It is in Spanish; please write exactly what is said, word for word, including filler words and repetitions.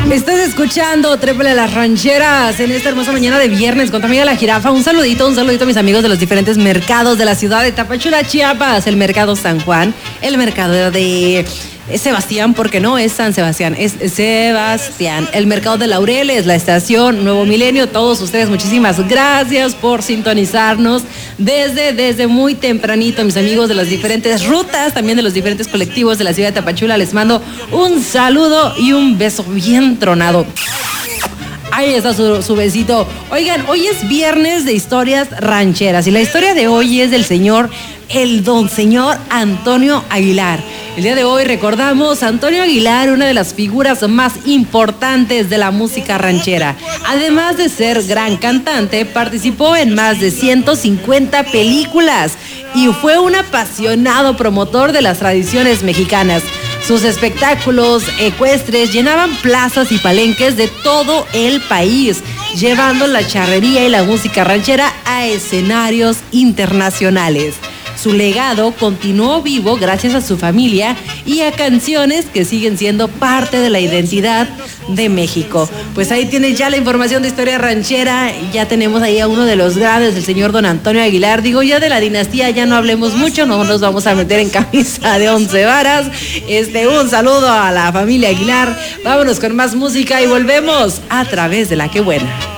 Estás escuchando Trépale a las Rancheras en esta hermosa mañana de viernes con tu amiga La Jirafa. Un saludito, un saludito a mis amigos de los diferentes mercados de la ciudad de Tapachula, Chiapas. El mercado San Juan, el mercado de Sebastián, porque no es San Sebastián, es Sebastián. El mercado de Laureles, la estación Nuevo Milenio. Todos ustedes, muchísimas gracias por sintonizarnos desde, desde muy tempranito. Mis amigos de las diferentes rutas, también de los diferentes colectivos de la ciudad de Tapachula, les mando un saludo y un beso bien tronado. Ahí está su, su besito. Oigan, hoy es viernes de historias rancheras y la historia de hoy es del señor, el don señor Antonio Aguilar. El día de hoy recordamos a Antonio Aguilar, una de las figuras más importantes de la música ranchera. Además de ser gran cantante, participó en más de ciento cincuenta películas y fue un apasionado promotor de las tradiciones mexicanas. Sus espectáculos ecuestres llenaban plazas y palenques de todo el país, llevando la charrería y la música ranchera a escenarios internacionales. Su legado continuó vivo gracias a su familia y a canciones que siguen siendo parte de la identidad de México. Pues ahí tienes ya la información de historia ranchera. Ya tenemos ahí a uno de los grandes, el señor don Antonio Aguilar. Digo, ya de la dinastía ya no hablemos mucho, no nos vamos a meter en camisa de once varas. Este, un saludo a la familia Aguilar. Vámonos con más música y volvemos a través de La Que Buena.